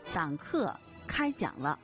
党课开讲了。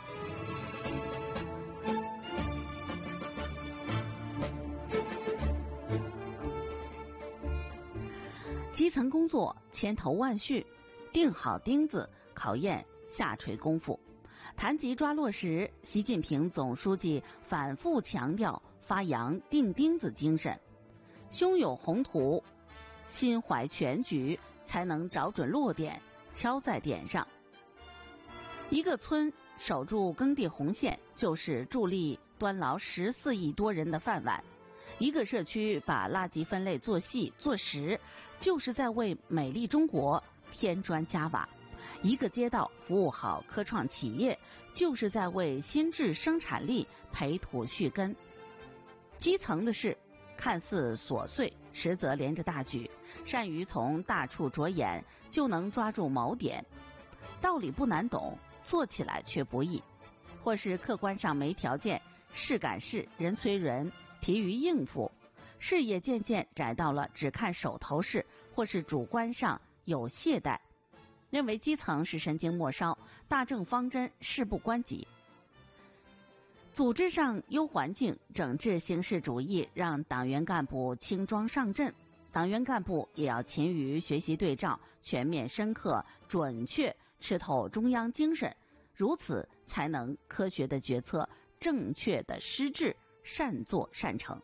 基层工作千头万绪，钉好钉子，考验下垂功夫。谈及抓落实，习近平总书记反复强调发扬钉钉子精神，胸有宏图，心怀全局，才能找准落点，敲在点上。一个村守住耕地红线，就是助力端牢14亿多人的饭碗；一个社区把垃圾分类做细做实，就是在为美丽中国添砖加瓦；一个街道服务好科创企业，就是在为新质生产力培土蓄根。基层的事看似琐碎，实则连着大局，善于从大处着眼，就能抓住锚点。道理不难懂，做起来却不易，或是客观上没条件，事赶事，人催人，疲于应付，视野渐渐窄到了只看手头事，或是主观上有懈怠，认为基层是神经末梢，大政方针事不关己。组织上优环境，整治形式主义，让党员干部轻装上阵。党员干部也要勤于学习对照，全面深刻准确吃透中央精神，如此才能科学的决策，正确的施治，善作善成。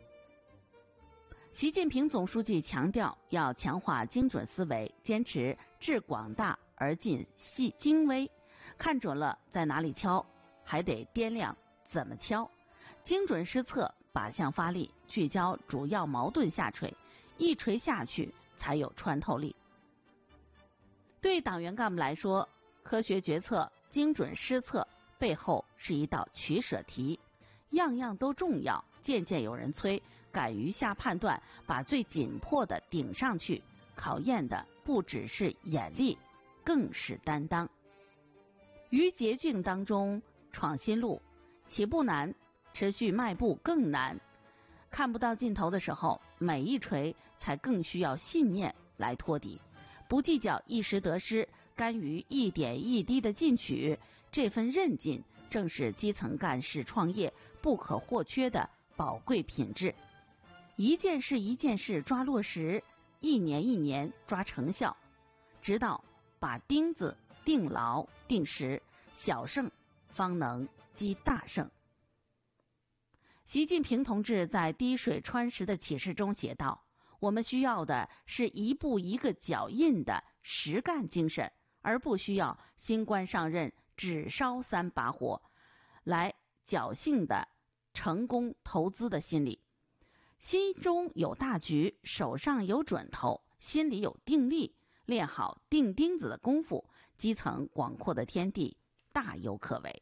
习近平总书记强调，要强化精准思维，坚持治广大而尽细精微，看准了在哪里敲，还得掂量怎么敲，精准施策，靶向发力，聚焦主要矛盾下锤，一锤下去才有穿透力。对党员干部来说，科学决策、精准施策背后是一道取舍题，样样都重要，件件有人催，敢于下判断，把最紧迫的顶上去，考验的不只是眼力，更是担当。于捷径当中闯新路，起步难，持续迈步更难。看不到尽头的时候，每一锤才更需要信念来托底，不计较一时得失，甘于一点一滴的进取，这份韧劲正是基层干事创业不可或缺的宝贵品质。一件事一件事抓落实，一年一年抓成效，直到把钉子钉牢定实，小胜方能积大胜。习近平同志在滴水穿石的启示中写道，我们需要的是一步一个脚印的实干精神，而不需要新官上任只烧3把火来侥幸的成功投资的心理。心中有大局，手上有准头，心里有定力，练好钉钉子的功夫，基层广阔的天地大有可为。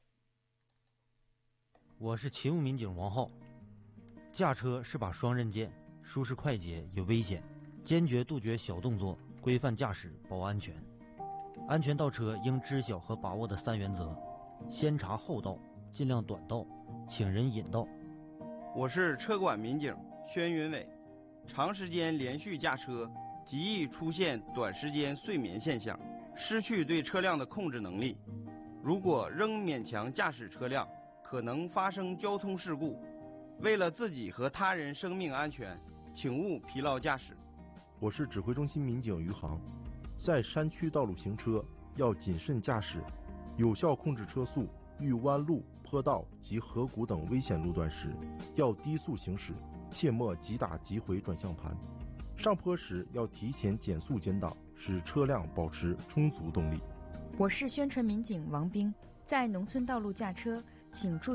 我是勤务民警王浩，驾车是把双刃剑，舒适快捷也危险，坚决杜绝小动作，规范驾驶保安全。安全倒车应知晓和把握的3原则：先查后到，尽量短道，请人引道。 我是车管民警宣云伟，长时间连续驾车极易出现短时间睡眠现象，失去对车辆的控制能力。如果仍勉强驾驶车辆，可能发生交通事故。为了自己和他人生命安全，请勿疲劳驾驶。 我是指挥中心民警余航，在山区道路行车要谨慎驾驶，有效控制车速，遇弯路、坡道及河谷等危险路段时，要低速行驶，切莫急打急回转向盘。上坡时要提前减速减档，使车辆保持充足动力。 我是宣传民警王兵，在农村道路驾车，请注意